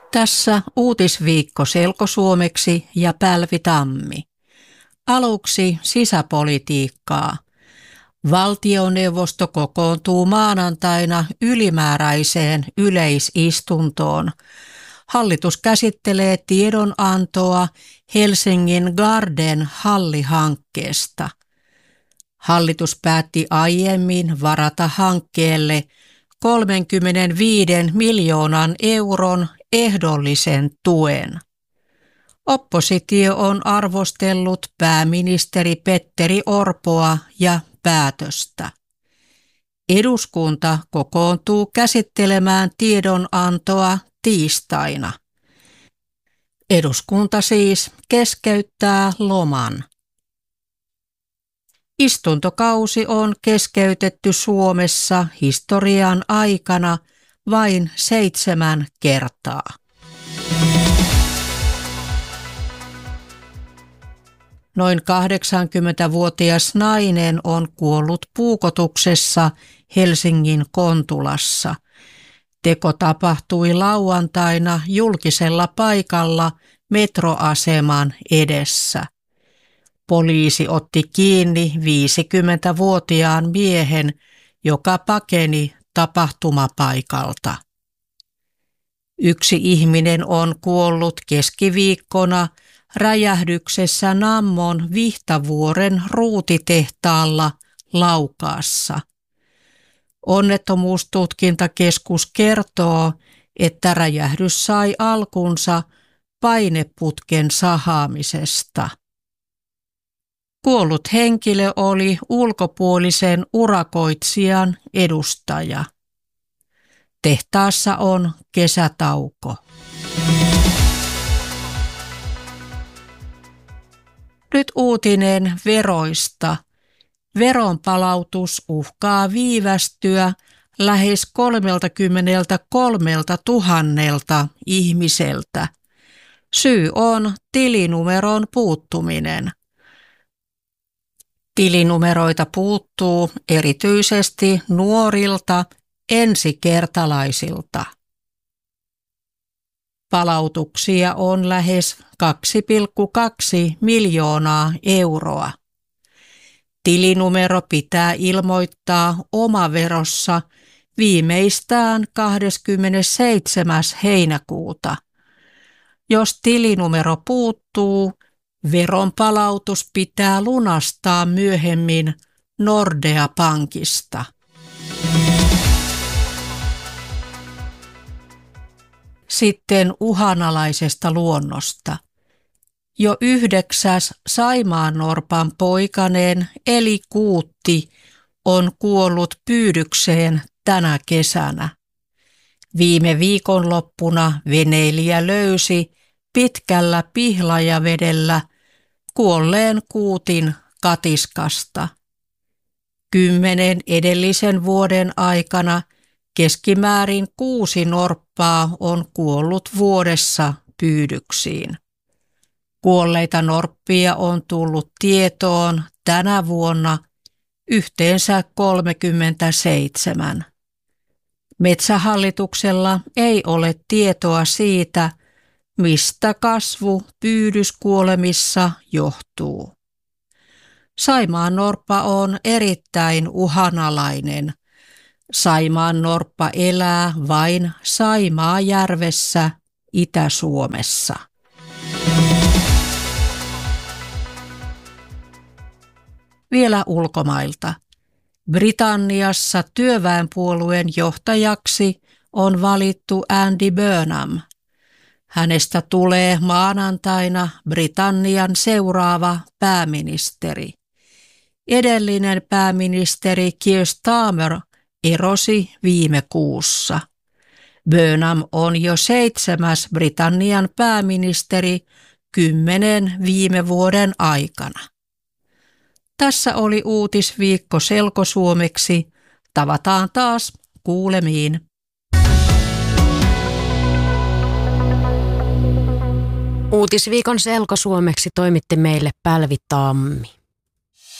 Tässä uutisviikko selkosuomeksi ja Pälvi Tammi. Aluksi sisäpolitiikkaa. Valtioneuvosto kokoontuu maanantaina ylimääräiseen yleisistuntoon. Hallitus käsittelee tiedonantoa Helsingin Garden hallihankkeesta. Hallitus päätti aiemmin varata hankkeelle 35 miljoonan euron ehdollisen tuen. Oppositio on arvostellut pääministeri Petteri Orpoa ja päätöstä. Eduskunta kokoontuu käsittelemään tiedonantoa tiistaina. Eduskunta siis keskeyttää loman. Istuntokausi on keskeytetty Suomessa historian aikana vain 7 kertaa. Noin 80-vuotias nainen on kuollut puukotuksessa Helsingin Kontulassa. Teko tapahtui lauantaina julkisella paikalla metroaseman edessä. Poliisi otti kiinni 50-vuotiaan miehen, joka pakeni tapahtumapaikalta. Yksi ihminen on kuollut keskiviikkona räjähdyksessä Nammon Vihtavuoren ruutitehtaalla Laukaassa. Onnettomuustutkintakeskus kertoo, että räjähdys sai alkunsa paineputken sahaamisesta. Kuollut henkilö oli ulkopuolisen urakoitsijan edustaja. Tehtaassa on kesätauko. Nyt uutinen veroista. Veronpalautus uhkaa viivästyä lähes 33 000 ihmiseltä. Syy on tilinumeron puuttuminen. Tilinumeroita puuttuu erityisesti nuorilta ensikertalaisilta. Palautuksia on lähes 2,2 miljoonaa euroa. Tilinumero pitää ilmoittaa omaverossa viimeistään 27. heinäkuuta. Jos tilinumero puuttuu, veronpalautus pitää lunastaa myöhemmin Nordea-pankista. Sitten uhanalaisesta luonnosta. Jo 9. saimaannorpan poikanen eli kuutti on kuollut pyydykseen tänä kesänä. Viime viikonloppuna veneilijä löysi pitkällä Pihlajavedellä kuolleen kuutin katiskasta. 10 edellisen vuoden aikana keskimäärin 6 norppaa on kuollut vuodessa pyydyksiin. Kuolleita norppia on tullut tietoon tänä vuonna yhteensä 37. Metsähallituksella ei ole tietoa siitä, mistä kasvu pyydyskuolemissa johtuu. Saimaannorppa on erittäin uhanalainen. Saimaannorppa elää vain Saimaajärvessä Itä-Suomessa. Vielä ulkomailta. Britanniassa työväenpuolueen johtajaksi on valittu Andy Burnham. Hänestä tulee maanantaina Britannian seuraava pääministeri. Edellinen pääministeri Keir Starmer erosi viime kuussa. Burnham on jo 7. Britannian pääministeri 10 viime vuoden aikana. Tässä oli uutisviikko selkosuomeksi. Tavataan taas kuulemiin. Uutisviikon selkosuomeksi toimitti meille Pälvi Tammi.